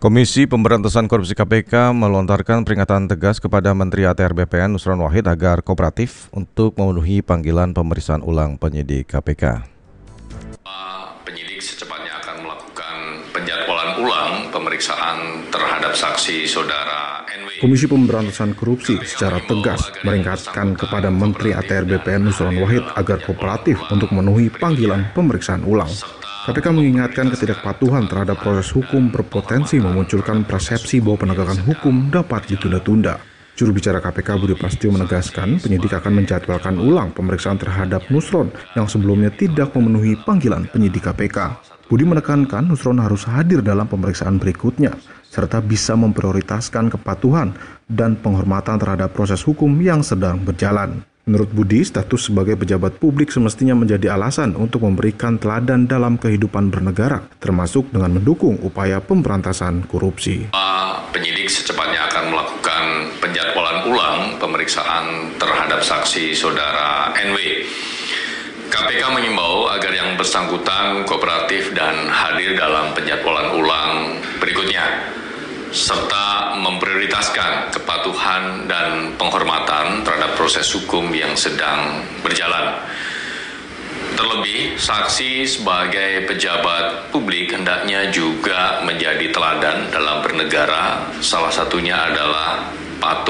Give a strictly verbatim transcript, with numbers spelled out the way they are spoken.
Komisi Pemberantasan Korupsi K P K melontarkan peringatan tegas kepada Menteri A T R B P N Nusron Wahid agar kooperatif untuk memenuhi panggilan pemeriksaan ulang penyidik K P K. Penyidik secepatnya akan melakukan penjadwalan ulang pemeriksaan terhadap saksi saudara N W. Komisi Pemberantasan Korupsi secara tegas meringatkan kepada Menteri A T R B P N Nusron Wahid agar kooperatif untuk memenuhi panggilan pemeriksaan ulang. K P K mengingatkan ketidakpatuhan terhadap proses hukum berpotensi memunculkan persepsi bahwa penegakan hukum dapat ditunda-tunda. Juru bicara K P K Budi Prasetyo menegaskan penyidik akan menjadwalkan ulang pemeriksaan terhadap Nusron yang sebelumnya tidak memenuhi panggilan penyidik K P K. Budi menekankan Nusron harus hadir dalam pemeriksaan berikutnya, serta bisa memprioritaskan kepatuhan dan penghormatan terhadap proses hukum yang sedang berjalan. Menurut Budi, status sebagai pejabat publik semestinya menjadi alasan untuk memberikan teladan dalam kehidupan bernegara, termasuk dengan mendukung upaya pemberantasan korupsi. Penyidik secepatnya akan melakukan penjadwalan ulang pemeriksaan terhadap saksi saudara N W. K P K mengimbau agar yang bersangkutan kooperatif dan hadir dalam penjadwalan ulang berikutnya, serta memprioritaskan kepatuhan dan penghormatan terhadap proses hukum yang sedang berjalan. Terlebih, saksi sebagai pejabat publik hendaknya juga menjadi teladan dalam bernegara, salah satunya adalah patuh